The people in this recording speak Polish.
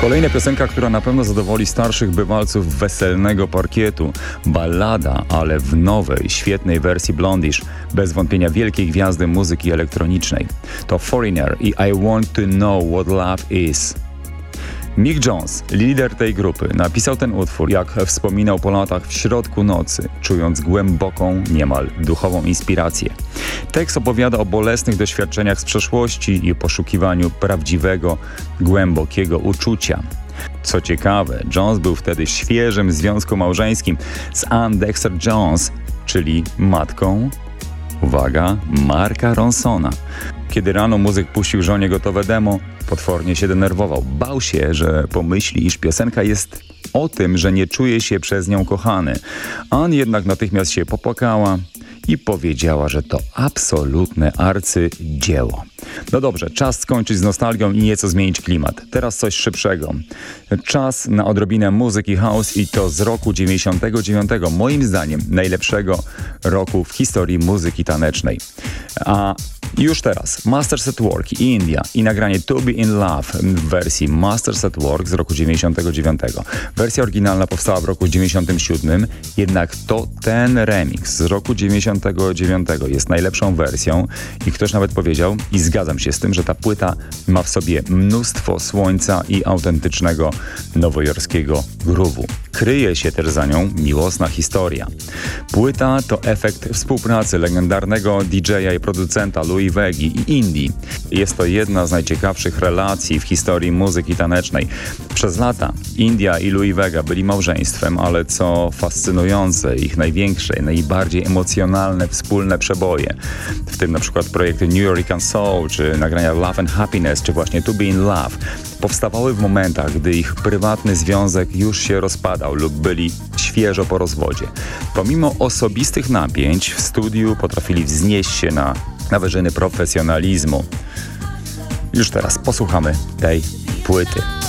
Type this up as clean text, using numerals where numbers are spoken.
Kolejna piosenka, która na pewno zadowoli starszych bywalców weselnego parkietu. Ballada, ale w nowej, świetnej wersji Blondish. Bez wątpienia wielkiej gwiazdy muzyki elektronicznej. To Foreigner i I Want to Know What Love Is. Mick Jones, lider tej grupy, napisał ten utwór, jak wspominał po latach, w środku nocy, czując głęboką, niemal duchową inspirację. Tekst opowiada o bolesnych doświadczeniach z przeszłości i poszukiwaniu prawdziwego, głębokiego uczucia. Co ciekawe, Jones był wtedy w świeżym związku małżeńskim z Ann Dexter Jones, czyli matką, uwaga, Marka Ronsona. Kiedy rano muzyk puścił żonie gotowe demo, potwornie się denerwował. Bał się, że pomyśli, iż piosenka jest o tym, że nie czuje się przez nią kochany. Ann jednak natychmiast się popłakała i powiedziała, że to absolutne arcydzieło. No dobrze, czas skończyć z nostalgią i nieco zmienić klimat. Teraz coś szybszego. Czas na odrobinę muzyki house i to z roku 99. Moim zdaniem najlepszego roku w historii muzyki tanecznej. A już teraz Masters at Work i India i nagranie To Be In Love w wersji Masters at Work z roku 99. Wersja oryginalna powstała w roku 97, jednak to ten remix z roku 99 jest najlepszą wersją i ktoś nawet powiedział, i zgadzam się z tym, że ta płyta ma w sobie mnóstwo słońca i autentycznego nowojorskiego groove'u. Kryje się też za nią miłosna historia. Płyta to efekt współpracy legendarnego DJ-a i producenta Louie Vegi i Indii. Jest to jedna z najciekawszych relacji w historii muzyki tanecznej. Przez lata India i Louie Vega byli małżeństwem, ale co fascynujące, ich największe, najbardziej emocjonalne wspólne przeboje, w tym na przykład projekty New York Soul, czy nagrania Love and Happiness, czy właśnie To Be In Love, powstawały w momentach, gdy ich prywatny związek już się rozpadał lub byli świeżo po rozwodzie. Pomimo osobistych napięć w studiu potrafili wznieść się na wyżyny profesjonalizmu. Już teraz posłuchamy tej płyty.